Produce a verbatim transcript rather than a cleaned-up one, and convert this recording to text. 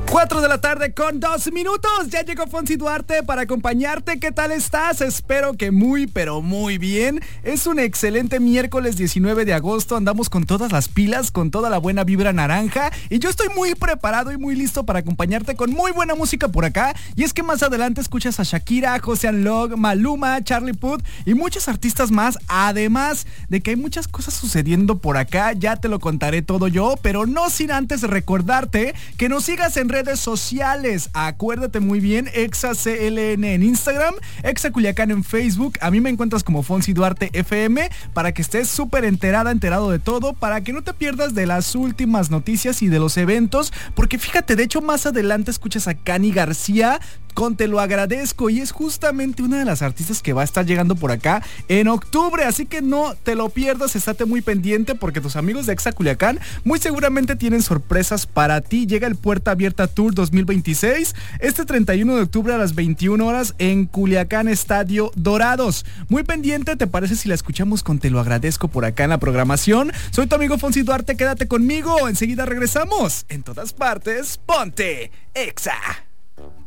cuatro de la tarde con dos minutos. Ya llegó Fonsi Duarte para acompañarte. ¿Qué tal estás? Espero que muy, pero muy bien. Es un excelente miércoles diecinueve de agosto. Andamos con todas las pilas, con toda la buena vibra naranja. Y yo estoy muy preparado y muy listo para acompañarte con muy buena música por acá. Y es que más adelante escuchas a Shakira, José Anlog, Maluma, Charlie Puth y muchos artistas más. Además de que hay muchas cosas sucediendo por acá. Ya te lo contaré todo yo, pero no sin antes recordarte que nos sigas en redes sociales. Acuérdate muy bien, Exa C L N en Instagram, Exa Culiacán en Facebook. A mí me encuentras como Fonsi Duarte F M para que estés súper enterada, enterado de todo, para que no te pierdas de las últimas noticias y de los eventos, porque fíjate, de hecho más adelante escuchas a Cani García con Te Lo Agradezco y es justamente una de las artistas que va a estar llegando por acá en octubre, así que no te lo pierdas, estate muy pendiente porque tus amigos de Exa Culiacán muy seguramente tienen sorpresas para ti. Llega el Puerta Abierta Tour dos mil veintiséis este treinta y uno de octubre a las veintiuna horas en Culiacán Estadio Dorados. Muy pendiente, ¿te parece si la escuchamos con Te Lo Agradezco por acá en la programación? Soy tu amigo Fonsi Duarte, quédate conmigo, enseguida regresamos. En todas partes, ponte Exa.